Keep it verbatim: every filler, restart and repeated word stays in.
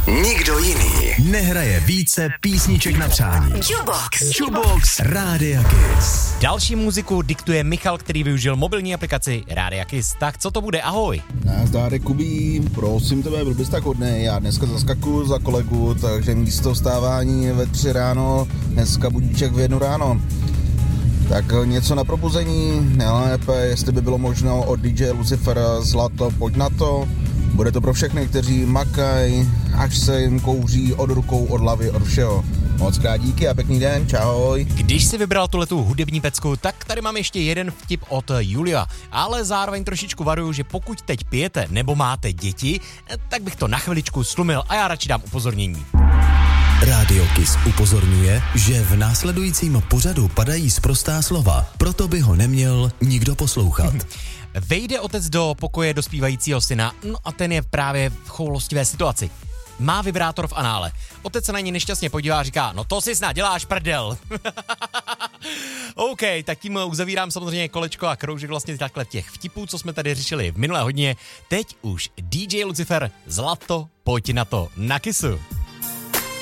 Nikdo jiný nehraje více písniček na přání. Jukebox. Jukebox Rádia Kiss. Další muziku diktuje Michal, který využil mobilní aplikaci Rádia Kiss. Tak co to bude? Ahoj. Nazdárek, Kubí, prosím tebe, byl bys tak hodnej, já dneska zaskakuju za kolegu, takže místo vstávání ve tři ráno, dneska budíček v jednu ráno. Tak něco na probuzení, nejlépe, jestli by bylo možno od D J Lucifera Zlato, pojď na to. Bude to pro všechny, kteří makají, až se jim kouří od rukou, od hlavy, od všeho. Moc krát díky a pěkný den, čahoj. Když si vybral tuhletu hudební pecku, tak tady mám ještě jeden vtip od Julia. Ale zároveň trošičku varuju, že pokud teď pijete nebo máte děti, tak bych to na chviličku slumil a já radši dám upozornění. Rádio Kiss upozorňuje, že v následujícím pořadu padají sprostá slova, proto by ho neměl nikdo poslouchat. Vejde otec do pokoje dospívajícího syna, no a ten je právě v choulostivé situaci. Má vibrátor v anále. Otec se na něj nešťastně podívá a říká, no to si snad děláš prdel. OK, tak tím uzavírám samozřejmě kolečko a kroužek vlastně takhle těch vtipů, co jsme tady řešili v minulé hodině. Teď už D J Lucifer, Zlato, pojď na to, na Kissu.